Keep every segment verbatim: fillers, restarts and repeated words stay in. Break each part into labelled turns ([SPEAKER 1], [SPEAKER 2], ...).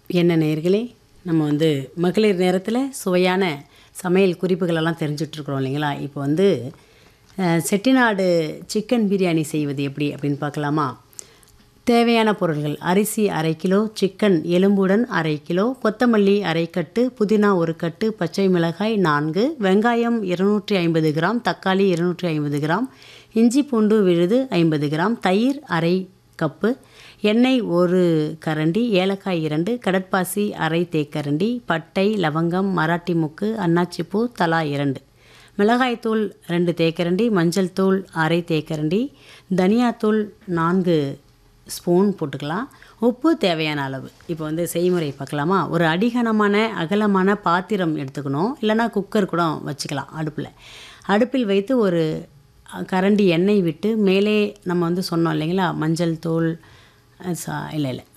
[SPEAKER 1] என்ன நேயர்களே, நம்ம வந்து மகளிர் நேரத்தில சுவையான சமையல் குறிப்புகளெல்லாம் தெரிஞ்சுட்ருக்குறோம் இல்லைங்களா? இப்போ வந்து அ செட்டிநாடு சிக்கன் பிரியாணி செய்வது எப்படி அப்படின்னு பார்க்கலாமா? தேவையான பொருள்கள்: அரிசி அரை கிலோ, சிக்கன் எலும்புடன் அரை கிலோ, கொத்தமல்லி அரை கட்டு, புதினா ஒரு கட்டு, பச்சை மிளகாய் நான்கு, வெங்காயம் இருநூற்று ஐம்பது கிராம், தக்காளி இருநூற்று ஐம்பது கிராம், இஞ்சி பூண்டு விழுது ஐம்பது கிராம், தயிர் அரை கப்பு, எண்ணெய் ஒரு கரண்டி, ஏலக்காய் இரண்டு, கடற்பாசி அரை தேக்கரண்டி, பட்டை, லவங்கம், மராட்டி மொக்கு, அன்னாச்சிப்பூ தலா இரண்டு, மிளகாய்த்தூள் ரெண்டு தேக்கரண்டி, மஞ்சள் தூள் அரை தேக்கரண்டி, தனியாத்தூள் நான்கு ஸ்பூன் போட்டுக்கலாம். உப்பு தேவையான அளவு. இப்போ வந்து செய்முறை பார்க்கலாமா? ஒரு அடிகனமான அகலமான பாத்திரம் எடுத்துக்கணும். இல்லைனா குக்கர் கூட வச்சுக்கலாம் அடுப்பில். அடுப்பில் வைத்து ஒரு கரண்டி எண்ணெய் விட்டு மேலே நம்ம வந்து சொன்னோம் இல்லைங்களா? மஞ்சள் தூள் சா இல்லை இல்லை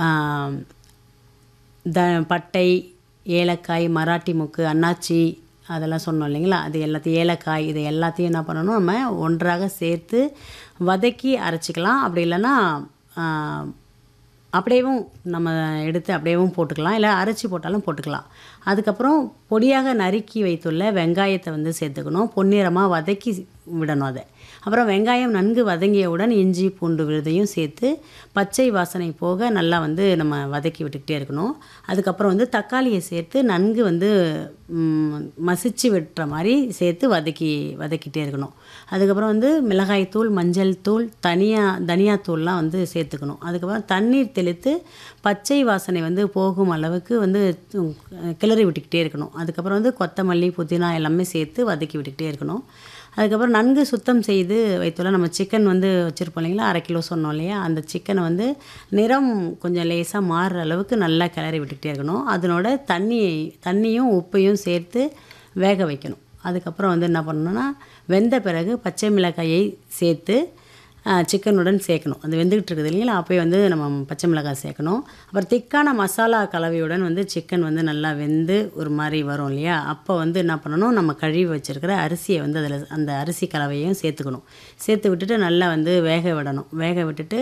[SPEAKER 1] த பட்டை, ஏலக்காய், மராட்டி மொக்கு, அன்னாச்சி அதெல்லாம் சொன்னோம் இல்லைங்களா? அது எல்லாத்தையும் ஏலக்காய் இது எல்லாத்தையும் என்ன பண்ணணும், நம்ம ஒன்றாக சேர்த்து வதக்கி அரைச்சிக்கலாம். அப்படி இல்லைன்னா அப்படியேவும் நம்ம எடுத்து அப்படியேவும் போட்டுக்கலாம். இல்லை அரைச்சி போட்டாலும் போட்டுக்கலாம். அதுக்கப்புறம் பொடியாக நறுக்கி வைத்துள்ள வெங்காயத்தை வந்து சேர்த்துக்கணும். பொன்னிறமாக வதக்கி விடணும் அதை. அப்புறம் வெங்காயம் நன்கு வதங்கியவுடன் இஞ்சி பூண்டு விழுதையும் சேர்த்து பச்சை வாசனை போக நல்லா வந்து நம்ம வதக்கி விட்டுக்கிட்டே இருக்கணும். அதுக்கப்புறம் வந்து தக்காளியை சேர்த்து நன்கு வந்து மசிச்சு விட்டுற மாதிரி சேர்த்து வதக்கி வதக்கிட்டே இருக்கணும். அதுக்கப்புறம் வந்து மிளகாய்த்தூள், மஞ்சள் தூள், தனியா தனியாத்தூள்லாம் வந்து சேர்த்துக்கணும். அதுக்கப்புறம் தண்ணீர் தெளித்து பச்சை வாசனை வந்து போகும் அளவுக்கு வந்து கிளறி விட்டுக்கிட்டே இருக்கணும். அதுக்கப்புறம் வந்து கொத்தமல்லி, புதினா எல்லாமே சேர்த்து வதக்கி விட்டுக்கிட்டே இருக்கணும். அதுக்கப்புறம் நன்கு சுத்தம் செய்து வைத்துள்ள நம்ம சிக்கன் வந்து வச்சுருப்போம் இல்லைங்களா? அரை கிலோ சொன்னோம் இல்லையா? அந்த சிக்கனை வந்து நிறம் கொஞ்சம் லேசாக மாறுற அளவுக்கு நல்லா கிளறி விட்டுக்கிட்டே இருக்கணும். அதனோட தண்ணி தண்ணியும் உப்பையும் சேர்த்து வேக வைக்கணும். அதுக்கப்புறம் வந்து என்ன பண்ணணும்னா, வெந்த பிறகு பச்சை மிளகாயை சேர்த்து சிக்கனுடன் சேர்க்கணும். அது வெந்துக்கிட்டு இருக்குது இல்லைங்களா? அப்போயே வந்து நம்ம பச்சை மிளகாய் சேர்க்கணும். அப்புறம் திக்கான மசாலா கலவையுடன் வந்து சிக்கன் வந்து நல்லா வெந்து ஒரு மாதிரி வரும் இல்லையா? அப்போ வந்து என்ன பண்ணணும், நம்ம கழுவி வச்சுருக்கிற அரிசியை வந்து அதில் அந்த அரிசி கலவையும் சேர்த்துக்கணும். சேர்த்து விட்டுட்டு நல்லா வந்து வேக விடணும். வேக விட்டுட்டு